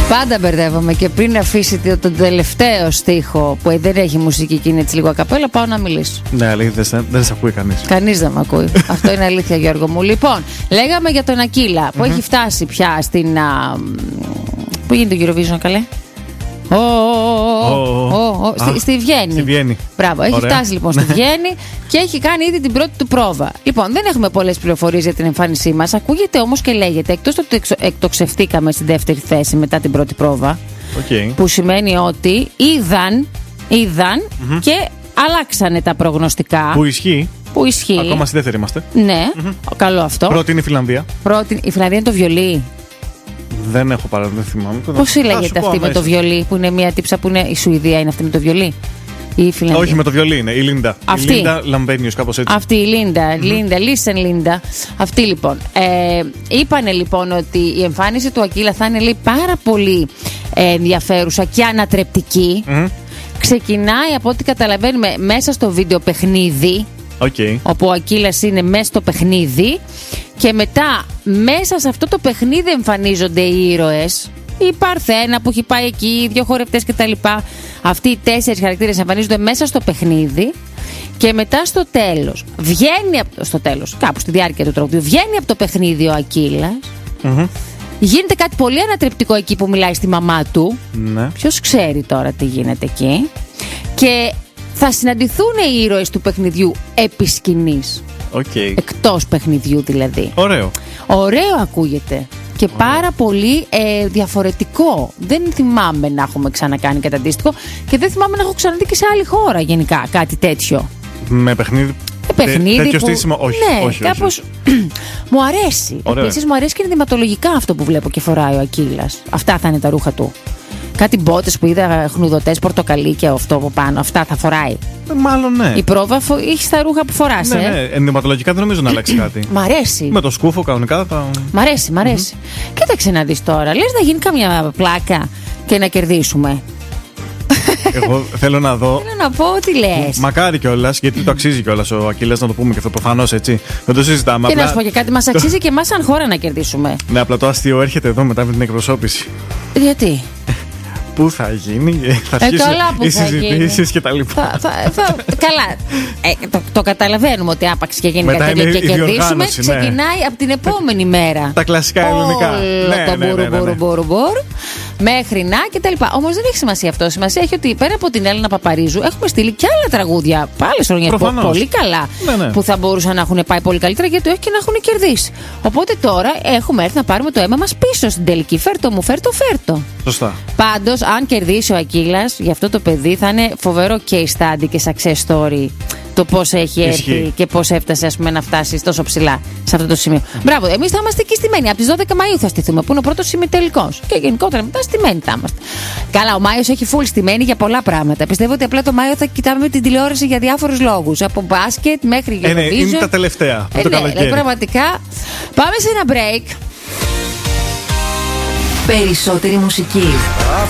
Πάντα μπερδεύομαι και πριν αφήσει τον τελευταίο στίχο που δεν έχει μουσική και είναι έτσι λίγο ακαπέλα, πάω να μιλήσω. Ναι, αλήθεια, δεν σε ακούει κανείς. Κανείς δεν με ακούει. Αυτό είναι αλήθεια, Γιώργο μου. Λοιπόν, λέγαμε για τον Ακύλα που έχει φτάσει πια στην. Πού γίνεται το Eurovision, καλέ? Στη Βιέννη. Στη Βιέννη. Μπράβο, έχει φτάσει λοιπόν στη Βιέννη και έχει κάνει ήδη την πρώτη του πρόβα. Λοιπόν, δεν έχουμε πολλές πληροφορίες για την εμφάνισή μας. Ακούγεται όμως και λέγεται, εκτός ότι εκτοξευτήκαμε στην δεύτερη θέση μετά την πρώτη πρόβα. Που σημαίνει ότι είδαν και αλλάξανε τα προγνωστικά. Που ισχύει. Ακόμα στη δεύτερη είμαστε. Ναι, καλό αυτό. Πρώτη είναι η Φιλανδία. Η Φιλανδία είναι το βιολί. Δεν έχω δεν θυμάμαι. Πώς λέγεται αυτή με το βιολί, που είναι μια τύψα που είναι. Η Σουηδία είναι αυτή με το βιολί. Η Φιλανδία. Όχι, με το βιολί είναι. Η Λίντα. Αυτή. Η Λίντα Λαμπένιος, κάπως έτσι. Αυτή η Λίντα. Listen Λίντα. Αυτή λοιπόν. Είπανε λοιπόν ότι η εμφάνιση του Ακύλα θα είναι, λέει, πάρα πολύ ενδιαφέρουσα και ανατρεπτική. Ξεκινάει από ό,τι καταλαβαίνουμε μέσα στο βίντεο παιχνίδι. Όπου ο Ακύλας είναι μέσα στο παιχνίδι. Και μετά μέσα σε αυτό το παιχνίδι εμφανίζονται οι ήρωες. Η Παρθένα που έχει πάει εκεί, οι δύο χορευτές κτλ. Αυτοί οι 4 χαρακτήρες εμφανίζονται μέσα στο παιχνίδι. Και μετά στο τέλος στο τέλος, κάπου στη διάρκεια του τραγουδιού, βγαίνει από το παιχνίδι ο Ακύλας. Γίνεται κάτι πολύ ανατρεπτικό εκεί που μιλάει στη μαμά του. Ποιος ξέρει τώρα τι γίνεται εκεί. Και θα συναντηθούν οι ήρωες του παιχνιδιού επί σκηνής. Εκτός παιχνιδιού δηλαδή. Ωραίο ακούγεται. Και πάρα πολύ διαφορετικό. Δεν θυμάμαι να έχουμε ξανακάνει κάτι αντίστοιχο. Και δεν θυμάμαι να έχω ξαναδεί και σε άλλη χώρα γενικά κάτι τέτοιο. Με παιχνίδι. Τέτοιο στήσιμο, όχι. Κάπως μου αρέσει. Επίσης μου αρέσει και ενδυματολογικά αυτό που βλέπω και φοράει ο Ακύλας. Αυτά θα είναι τα ρούχα του. Κάτι μπότες που είδα, χνουδωτές, πορτοκαλί και αυτό από πάνω. Αυτά θα φοράει. Μάλλον ναι. Η πρόβα έχει τα ρούχα που φοράς. Ναι. Ενδυματολογικά δεν νομίζω να αλλάξει κάτι. Μ' αρέσει. Με το σκούφο κανονικά θα. Μ' αρέσει. Κοίταξε να δεις τώρα. Λες να γίνει καμιά πλάκα και να κερδίσουμε. Εγώ θέλω να δω. Θέλω να πω τι λες. Μακάρι κιόλας, γιατί το αξίζει κιόλας ο Ακύλας, να το πούμε και αυτό προφανώς έτσι. Δεν το συζητάμε. Και να σου πω και κάτι, μας αξίζει και εμάς σαν χώρα να κερδίσουμε. Ναι, απλά το αστείο έρχεται εδώ μετά με την εκπροσώπηση. Γιατί? Πού θα γίνει, θα αρχίσουν οι συζητήσεις και τα λοιπά. Καλά. Το καταλαβαίνουμε ότι άπαξ και γίνει κάτι τέτοιο και κερδίσουμε. Ξεκινάει από την επόμενη μέρα. Τα κλασικά ελληνικά. Το μπουρουμπουρουμπουρ μέχρι να και τα λοιπά. Όμως δεν έχει σημασία αυτό. Σημασία έχει ότι πέρα από την Έλληνα Παπαρίζου έχουμε στείλει και άλλα τραγούδια. Πάλι χρονιά πολύ καλά. Που θα μπορούσαν να έχουν πάει πολύ καλύτερα, γιατί όχι και να έχουν κερδίσει. Οπότε τώρα έχουμε έρθει να πάρουμε το αίμα μας πίσω στην τελική. Φέρτο μου, φέρτο. Σωστά. Πάντως, αν κερδίσει ο Ακύλας, για αυτό το παιδί θα είναι φοβερό case study και success story. Το πώς έχει έρθει και πώς έφτασε, ας πούμε, να φτάσει τόσο ψηλά σε αυτό το σημείο. Μπράβο, εμείς θα είμαστε εκεί στημένοι. Από τις 12 Μαΐου θα στηθούμε, που είναι ο πρώτος ημιτελικός. Και γενικότερα μετά στημένοι θα είμαστε. Καλά, ο Μάιος έχει full στημένοι για πολλά πράγματα. Πιστεύω ότι απλά το Μάιο θα κοιτάμε την τηλεόραση για διάφορους λόγους. Από μπάσκετ μέχρι Eurovision. Είναι τα τελευταία. Πραγματικά. Πάμε σε ένα break. Περισσότερη μουσική.